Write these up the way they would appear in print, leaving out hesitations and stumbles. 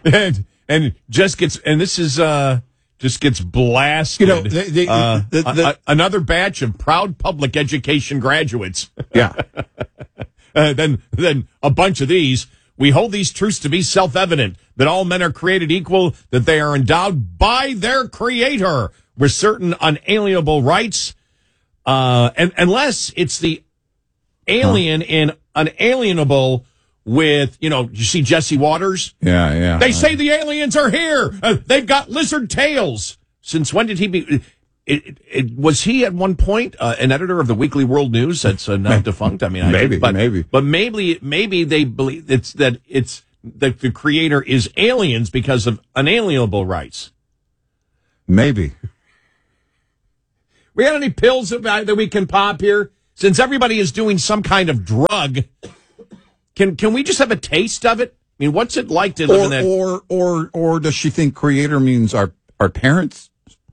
and just gets, and this is just gets blasted. Another batch of proud public education graduates. Yeah. Then a bunch of these. We hold these truths to be self-evident, that all men are created equal, that they are endowed by their creator with certain unalienable rights, and unless it's the alien and unalienable with, you see Jesse Waters? Yeah. They say the aliens are here. They've got lizard tails. Since when did he be... was he at one point an editor of the Weekly World News that's now defunct? I mean, maybe. But maybe they believe that the creator is aliens because of unalienable rights. Maybe. We got any pills that we can pop here? Since everybody is doing some kind of drug, can we just have a taste of it? I mean, what's it like to live in that? Or does she think creator means our parents?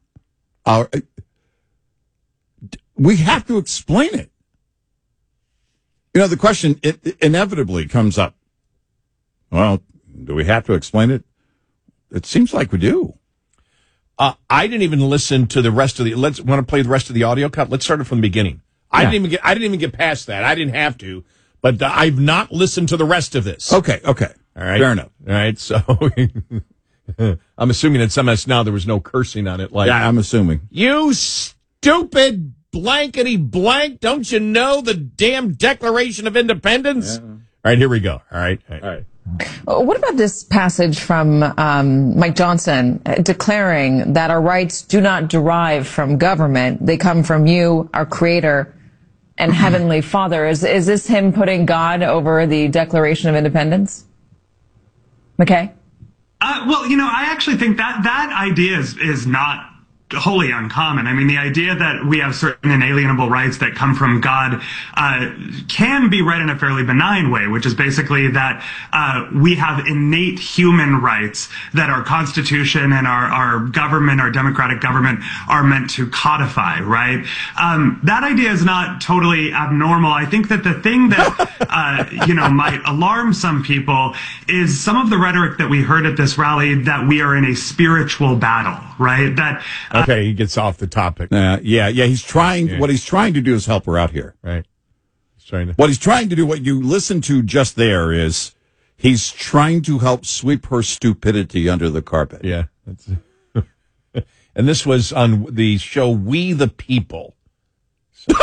We have to explain it. The question inevitably comes up. Well, do we have to explain it? It seems like we do. I didn't even listen to the rest of want to play the rest of the audio cut? Let's start it from the beginning. Yeah. I didn't even get past that. I didn't have to, but I've not listened to the rest of this. Okay. All right. Fair enough. All right. So I'm assuming at MS Now there was no cursing on it. Yeah, I'm assuming. You stupid blankety blank. Don't you know the damn Declaration of Independence? Yeah. All right, here we go. All right. What about this passage from Mike Johnson declaring that our rights do not derive from government? They come from you, our creator, and Heavenly Father. Is this him putting God over the Declaration of Independence? McKay? I actually think that idea is not wholly uncommon. I mean, the idea that we have certain inalienable rights that come from God can be read in a fairly benign way, which is basically that we have innate human rights that our Constitution and our government, our democratic government, are meant to codify, right? That idea is not totally abnormal. I think that the thing that might alarm some people is some of the rhetoric that we heard at this rally, that we are in a spiritual battle, right? That okay, he gets off the topic. Yeah. He's trying. Yeah. What he's trying to do is help her out here. Right. What he's trying to do, what you listen to just there, is he's trying to help sweep her stupidity under the carpet. Yeah. And this was on the show We the People. So.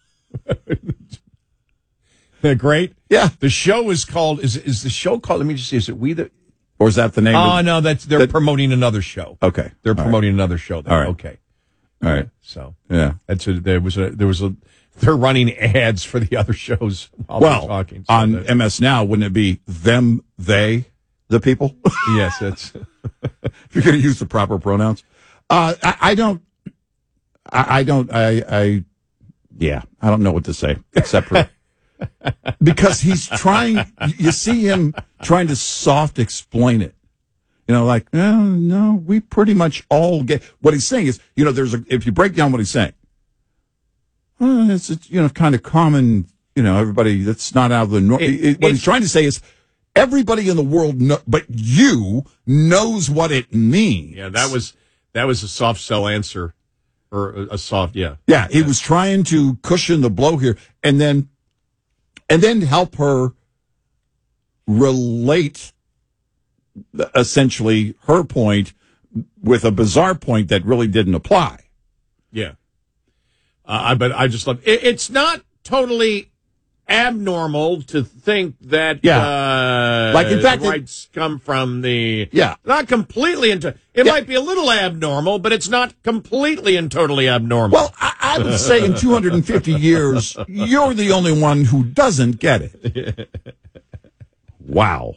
They're great. Yeah. The show is called. Is the show called? Let me just see. Is it We the? Or is that the name? Oh, no, they're promoting another show. Okay. They're promoting another show. All right. Okay. All right. So, yeah. They're running ads for the other shows while they're talking. So on MS Now, wouldn't it be them, they, the people? Yes, it's. If you're going to use the proper pronouns. I don't know what to say except for. Because he's trying, you see him trying to soft explain it. No, we pretty much all get, what he's saying is, if you break down what he's saying, it's kind of common, everybody that's not out of the norm. What he's trying to say is, everybody in the world, but you knows what it means. Yeah, that was a soft sell answer, or a soft, yeah. Yeah, he was trying to cushion the blow here, and then help her relate essentially her point with a bizarre point that really didn't apply. Yeah. But I just love it. It's not totally abnormal to think that like in fact rights come from the not completely into it might be a little abnormal, but it's not completely and totally abnormal. Well, I would say in 250 years you're the only one who doesn't get it. Wow.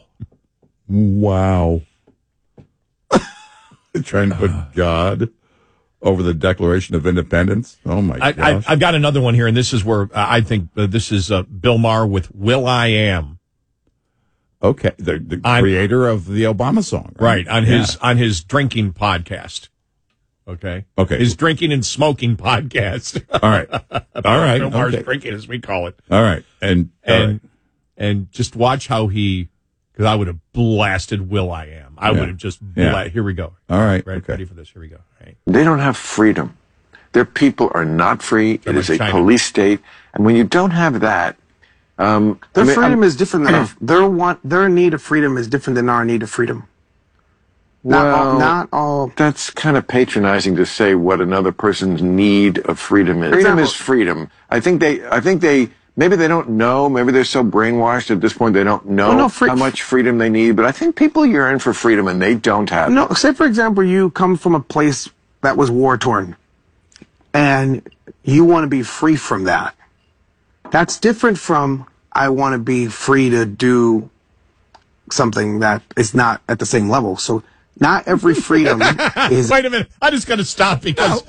Trying to put God over the Declaration of Independence. Oh my gosh. I've got another one here, and this is where I think this is Bill Maher with Will I Am. Okay, the creator of the Obama song, right? On his drinking podcast. Okay, his drinking and smoking podcast. All right. Bill Maher's drinking, as we call it. All right, and just watch how he because I would have blasted Will.i.am. I would have just Here we go. All right. Ready for this. Here we go. All right. They don't have freedom. Their people are not free. It is a China. police state. And when you don't have that, Their freedom is different than their need of freedom is different than our need of freedom. Not all. That's kind of patronizing to say what another person's need of freedom is. Freedom is freedom. I think they maybe they don't know. Maybe they're so brainwashed at this point they don't know how much freedom they need. But I think people yearn for freedom and they don't have it. No, say for example, you come from a place that was war torn, and you want to be free from that. That's different from I want to be free to do something that is not at the same level. So not every freedom is. Wait a minute! I just got to stop because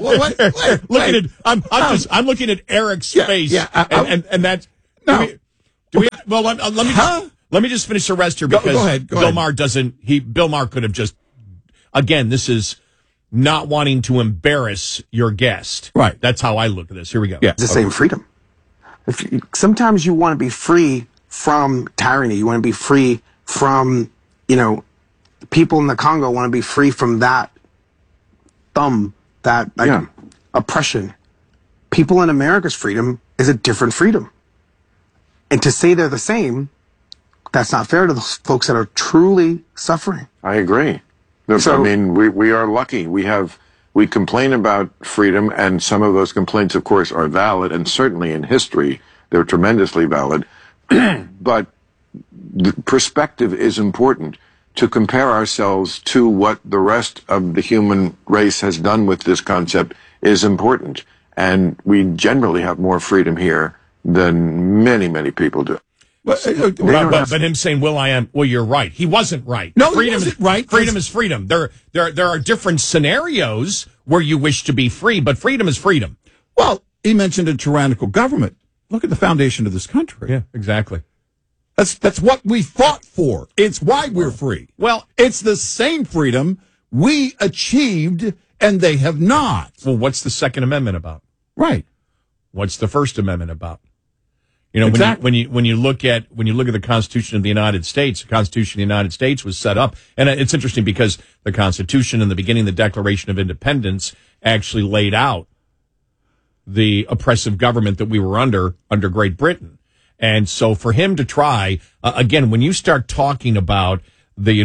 I'm looking at Eric's face, and that's no. Let me just finish the rest here because go ahead. Bill Maher doesn't. Bill Maher could have just. Again, this is not wanting to embarrass your guest. Right. That's how I look at this. Here we go. Yeah. The same freedom. Sometimes you want to be free from tyranny. You want to be free from, people in the Congo want to be free from that oppression. People in America's freedom is a different freedom. And to say they're the same, that's not fair to those folks that are truly suffering. I agree. I mean, we are lucky. We complain about freedom, and some of those complaints, of course, are valid, and certainly in history, they're tremendously valid. But the perspective is important. To compare ourselves to what the rest of the human race has done with this concept is important. And we generally have more freedom here than many, many people do. But him saying Will.i.am, well, you're right. He wasn't right. No, freedom he wasn't right. Freedom is freedom. There are different scenarios where you wish to be free, but freedom is freedom. Well, he mentioned a tyrannical government. Look at the foundation of this country. Yeah, exactly. That's what we fought for. It's why we're free. Well, it's the same freedom we achieved, and they have not. Well, what's the Second Amendment about? Right. What's the First Amendment about? Exactly. When you look at the Constitution of the United States, the Constitution of the United States was set up, and it's interesting because the Constitution in the beginning, the Declaration of Independence, actually laid out the oppressive government that we were under Great Britain. And so for him to try, again, when you start talking about their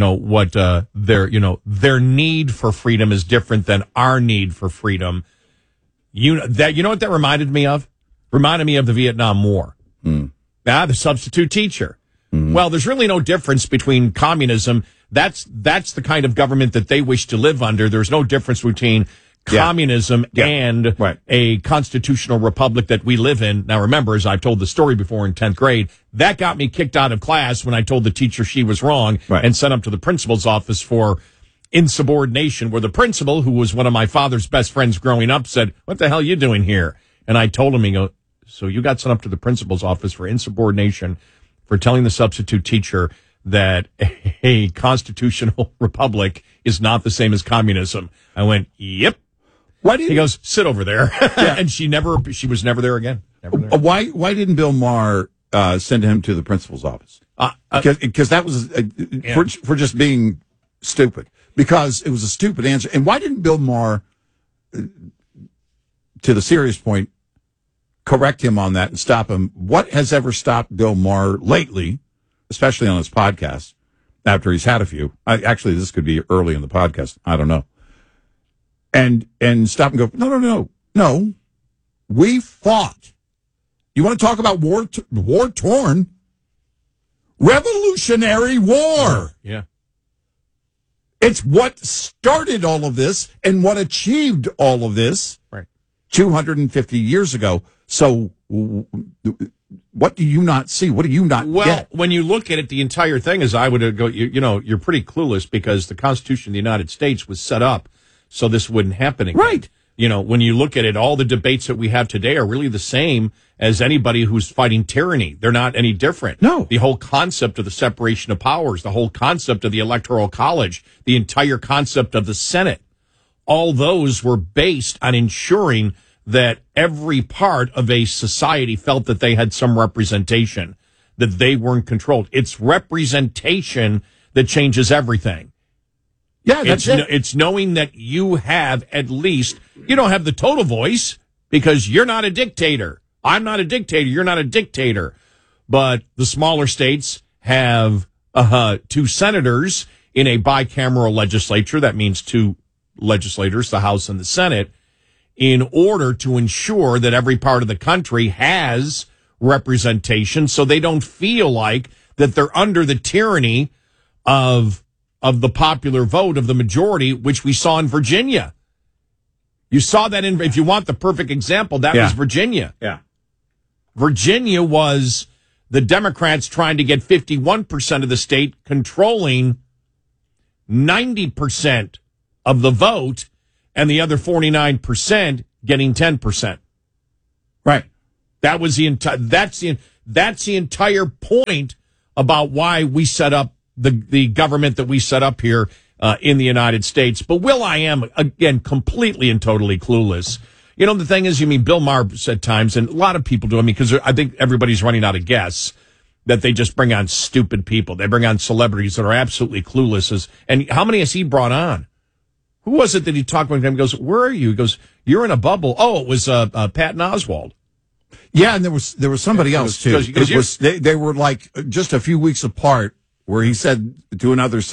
need for freedom is different than our need for freedom, you know what that reminded me of? Reminded me of the Vietnam War. The substitute teacher. Well, there's really no difference between communism. That's the kind of government that they wish to live under. There's no difference between communism and a constitutional republic that we live in. Now, remember, as I've told the story before in 10th grade, that got me kicked out of class when I told the teacher she was wrong and sent up to the principal's office for insubordination, where the principal, who was one of my father's best friends growing up, said, "What the hell are you doing here?" And I told him, "So you got sent up to the principal's office for insubordination for telling the substitute teacher that a constitutional republic is not the same as communism." I went, "Yep." He goes, "Sit over there." And she was never there again. Never there. Why didn't Bill Maher send him to the principal's office? Because that was for just being stupid. Because it was a stupid answer. And why didn't Bill Maher, to the serious point, correct him on that and stop him? What has ever stopped Bill Maher lately, especially on his podcast, after he's had a few? Actually, this could be early in the podcast. I don't know. And stop and go, no. We fought. You want to talk about war torn? Revolutionary War. Yeah. It's what started all of this and what achieved all of this 250 years ago. So what do you not see? What do you not get? Well, when you look at it, the entire thing is, I would go, you're pretty clueless because the Constitution of the United States was set up so this wouldn't happen again. Right. When you look at it, all the debates that we have today are really the same as anybody who's fighting tyranny. They're not any different. No. The whole concept of the separation of powers, the whole concept of the Electoral College, the entire concept of the Senate, all those were based on ensuring that every part of a society felt that they had some representation. that they weren't controlled. It's representation that changes everything. Yeah, that's it. It's knowing that you have at least, you don't have the total voice because you're not a dictator. I'm not a dictator. You're not a dictator. But the smaller states have 2 senators in a bicameral legislature. That means 2 legislators, the House and the Senate, in order to ensure that every part of the country has representation so they don't feel like that they're under the tyranny of the popular vote of the majority, which we saw in Virginia. You saw that if you want the perfect example, that was Virginia. Yeah. Virginia was the Democrats trying to get 51% of the state, controlling 90% of the vote, and the other 49% getting 10%. Right. That was that's the entire point about why we set up the government that we set up here in the United States. But Will.i.am, again, completely and totally clueless. You know, the thing is, Bill Maher at times, and a lot of people do, because I think everybody's running out of guests, that they just bring on stupid people. They bring on celebrities that are absolutely clueless. And how many has he brought on? Who was it that he talked with him? He goes, where are you? He goes, you're in a bubble. Oh, it was Patton Oswalt. Yeah, and there was somebody else, too. They were like just a few weeks apart, where he said to another